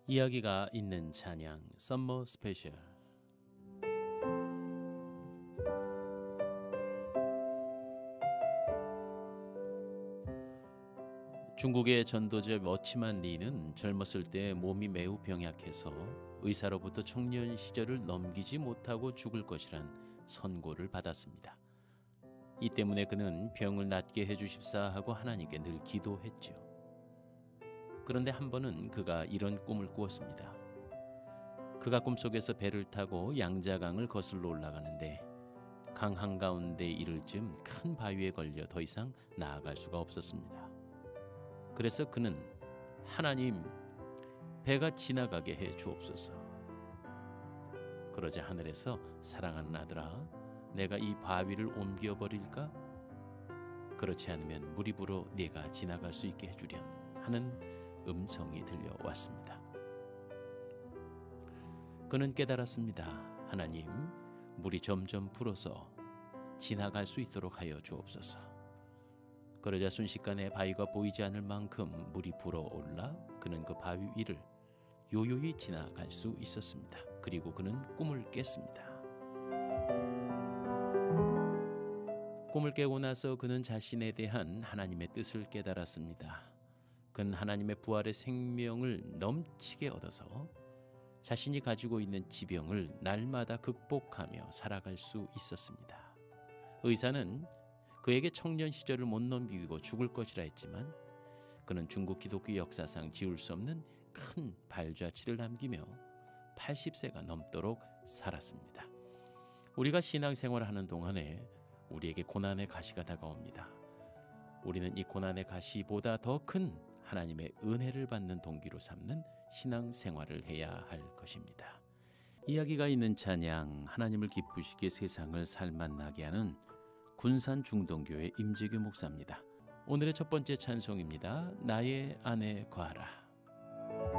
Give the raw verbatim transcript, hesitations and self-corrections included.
이야기가 있는 찬양 썸머 스페셜. 중국의 전도자 머치만 리는 젊었을 때 몸이 매우 병약해서 의사로부터 청년 시절을 넘기지 못하고 죽을 것이란 선고를 받았습니다. 이 때문에 그는 병을 낫게 해주십사 하고 하나님께 늘 기도했죠. 그런데 한 번은 그가 이런 꿈을 꾸었습니다. 그가 꿈속에서 배를 타고 양자강을 거슬러 올라가는데 강 한가운데 이를 즈음 큰 바위에 걸려 더 이상 나아갈 수가 없었습니다. 그래서 그는 하나님, 배가 지나가게 해 주옵소서. 그러자 하늘에서 사랑하는 아들아, 내가 이 바위를 옮겨버릴까? 그렇지 않으면 물이 불어 네가 지나갈 수 있게 해주렴 하는 음성이 들려왔습니다. 그는 깨달았습니다. 하나님, 물이 점점 불어서 지나갈 수 있도록 하여 주옵소서. 그러자 순식간에 바위가 보이지 않을 만큼 물이 불어올라 그는 그 바위 위를 요요히 지나갈 수 있었습니다. 그리고 그는 꿈을 깼습니다. 꿈을 깨고 나서 그는 자신에 대한 하나님의 뜻을 깨달았습니다. 그는 하나님의 부활의 생명을 넘치게 얻어서 자신이 가지고 있는 지병을 날마다 극복하며 살아갈 수 있었습니다. 의사는 그에게 청년 시절을 못 넘기고 죽을 것이라 했지만 그는 중국 기독교 역사상 지울 수 없는 큰 발자취를 남기며 팔십 세가 넘도록 살았습니다. 우리가 신앙생활을 하는 동안에 우리에게 고난의 가시가 다가옵니다. 우리는 이 고난의 가시보다 더 큰 하나님의 은혜를 받는 동기로 삼는 신앙생활을 해야 할 것입니다. 이야기가 있는 찬양, 하나님을 기쁘시게 세상을 살맛나게 하는 군산 중동교회 임재규 목사입니다. 오늘의 첫 번째 찬송입니다. 나의 아내 과라.